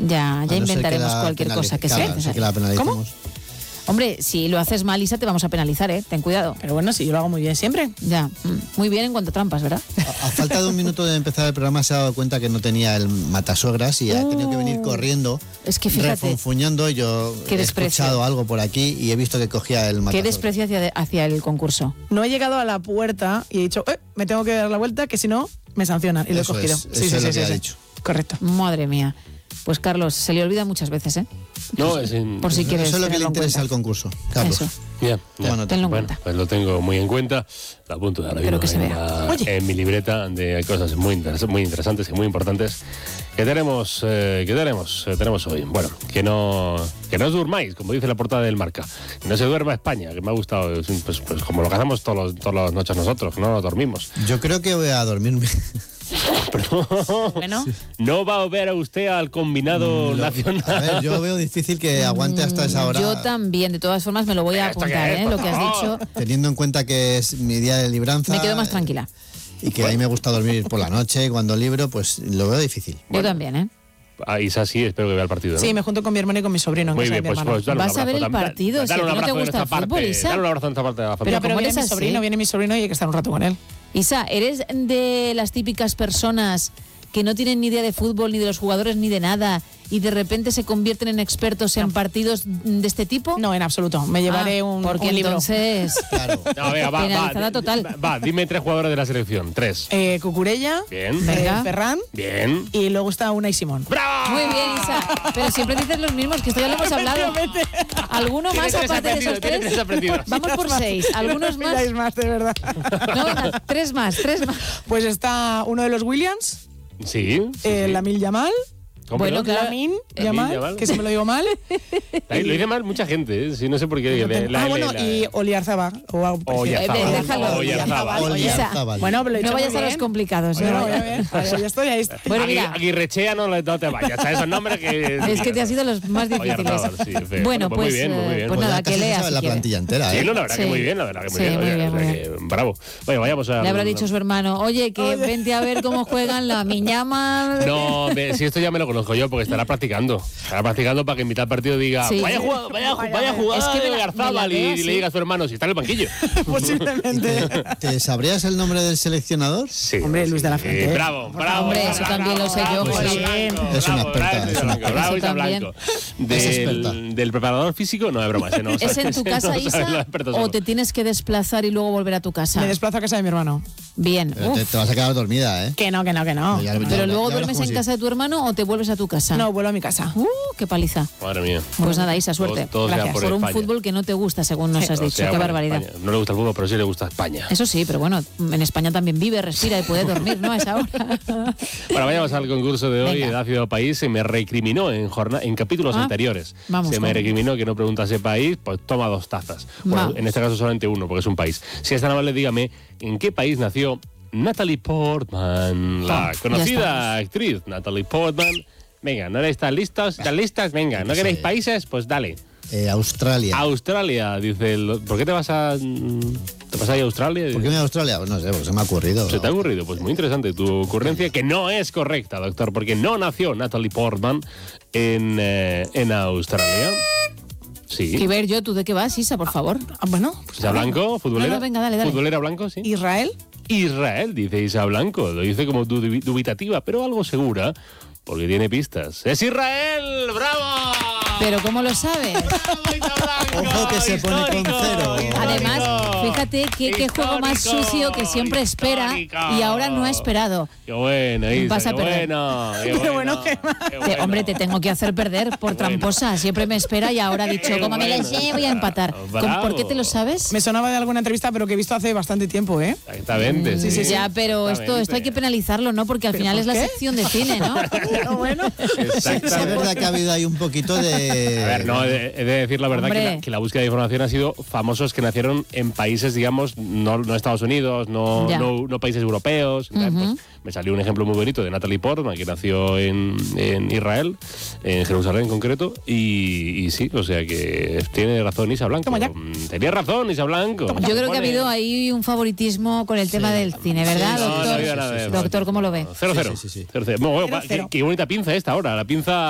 Ya inventaremos cualquier cosa que sea necesaria. Que la penalicemos. ¿Cómo? Hombre, si lo haces mal, Isa, te vamos a penalizar, ten cuidado. Pero bueno, si yo lo hago muy bien siempre. Ya, muy bien en cuanto a trampas, ¿verdad? A falta de un minuto de empezar el programa se ha dado cuenta que no tenía el matasuegras y ha tenido que venir corriendo, es que fíjate, refunfuñando. Yo he escuchado algo por aquí y he visto que cogía el matasuegras. Qué desprecio hacia el concurso. No he llegado a la puerta y he dicho, me tengo que dar la vuelta, que si no, me sancionan. Y lo he cogido. Eso es lo que ha dicho. Correcto. Madre mía. Pues Carlos, se le olvida muchas veces, No, por si quieres. Eso es lo que le interesa al concurso, Carlos. Eso. Bien, tenlo en cuenta. Pues lo tengo muy en cuenta. Lo apunto ahora mismo en mi libreta de cosas muy interesantes y muy importantes que tenemos hoy. Bueno, que no os durmáis, como dice la portada del Marca. Que no se duerma España, que me ha gustado. Pues como lo que hacemos todas las noches nosotros, no nos dormimos. Yo creo que voy a dormirme. Bueno. No va a ver a usted al combinado nacional. A ver, yo veo difícil que aguante hasta esa hora. Yo también, de todas formas me lo voy a apuntar, lo que has dicho. Teniendo en cuenta que es mi día de libranza. Me quedo más tranquila. Y que a mí me gusta dormir por la noche cuando libro, pues lo veo difícil. Yo también, Isa sí, espero que vea el partido, ¿no? Sí, me junto con mi hermano y con mi sobrino. Muy bien, pues vas a ver el partido, si no te gusta el fútbol, Isa. Dale un abrazo en esta parte de la familia. Pero viene mi sobrino y hay que estar un rato con él. Isa, ¿eres de las típicas personas que no tienen ni idea de fútbol, ni de los jugadores, ni de nada, y de repente se convierten en expertos en partidos de este tipo? No, en absoluto. Me llevaré un libro. Entonces, claro. No, venga, penalizada total. Dime 3 jugadores de la selección. 3. Cucurella. Bien. Ferran. Bien. Y luego está Unai Simón. ¡Bravo! Muy bien, Isa. Pero siempre dices los mismos, que esto ya lo hemos hablado. ¿Alguno más aparte de esos 3? Vamos por 6. ¿Algunos más? Más, de verdad. No, venga, 3 más. Pues está uno de los Williams. Sí. Lamine Yamal. Bueno, claro. Lamine Yamal, que siempre lo digo mal. Lo dice mal mucha gente, sí, no sé por qué. Y Oliarzabal. Déjalo. Bueno, pero no vayas a los complicados. Ya estoy ahí. Bueno, mira. Aguirrechea no te vayas, a esos nombres que... Es que te ha sido los más difíciles. Bueno, pues muy bien. Pues nada, que leas. La plantilla entera, Sí, no, la verdad que muy bien, muy bien. Bravo. Bueno, vayamos a... Le habrá dicho su hermano, oye, que vente a ver cómo juegan Lamine Yamal. No, si esto ya me lo conozco yo, porque estará practicando para que en mitad del partido diga, vaya jugada es que de Garzábal y le diga a su hermano si está en el banquillo. Posiblemente. ¿Te sabrías el nombre del seleccionador? Sí. Hombre, Luis de la Fuente. Bravo. Hombre, eso también lo sé yo. Es una experta. Bravo, Isa Blanco. Del preparador físico, no es broma. ¿Es en tu casa, Isa, o te tienes que desplazar y luego volver a tu casa? Me desplazo a casa de mi hermano. Bien. Te vas a quedar dormida, ¿eh? Que no. Pero luego duermes en casa de tu hermano o te vuelves a tu casa. No, vuelvo a mi casa. Qué paliza. Madre mía. Pues nada, Isa, suerte. Gracias. Por un fútbol que no te gusta, según nos has dicho. Qué barbaridad. España. No le gusta el fútbol, pero sí le gusta España. Eso sí, pero bueno, en España también vive, respira y puede dormir, ¿no? A esa hora. Bueno, vayamos al concurso de hoy. Dacio País se me recriminó en capítulos anteriores. Vamos, me recriminó que no preguntase país, pues toma 2 tazas. Bueno, en este caso solamente 1, porque es un país. Si es tan amable, dígame, ¿en qué país nació Natalie Portman? La conocida actriz Natalie Portman. Venga, ¿no estáis listos? ¿Están listas? Venga, ¿no queréis países? Pues dale. Australia. Australia, dice ¿por qué te vas a ir a Australia? ¿Por qué me a Australia? Pues no sé, porque se me ha ocurrido. ¿Se te ha ocurrido? Pues muy interesante tu ocurrencia, que no es correcta, doctor, porque no nació Natalie Portman en Australia. Sí. Y ver yo, ¿tú de qué vas, Isa, por favor? Bueno. Isa Blanco, futbolera. No, venga, dale. Futbolera Blanco, sí. ¿Israel? Israel, dice Isa Blanco. Lo dice como dubitativa, pero algo segura, porque tiene pistas. ¡Es Israel! ¡Bravo! ¿Pero cómo lo sabes? Ojo que se pone con 0. Además, fíjate qué juego más sucio que siempre espera y ahora no ha esperado. ¡Qué bueno, Isa! Vas a perder. Qué bueno. Hombre, te tengo que hacer perder por tramposa. Siempre me espera y ahora ha dicho, como me la sé, voy a empatar. ¿Por qué te lo sabes? Me sonaba de alguna entrevista, pero que he visto hace bastante tiempo, ¿eh? Exactamente. Sí. Ya, pero esto hay que penalizarlo, ¿no? Porque al final es la sección de cine, ¿no? Bueno. Sí, es verdad que ha habido ahí un poquito de... A ver, no, he de decir la verdad que la búsqueda de información ha sido famosos que nacieron en países, digamos, no Estados Unidos, no países europeos. Pues me salió un ejemplo muy bonito de Natalie Portman, que nació en Israel, en Jerusalén en concreto, y sí, o sea que tiene razón Isa Blanco. Tenía razón Isa Blanco. Yo creo que ha habido ahí un favoritismo con el tema del cine, ¿verdad, doctor? Doctor, ¿cómo lo ve? 0-0. Sí. 0-0. Qué bonita pinza esta ahora, la pinza...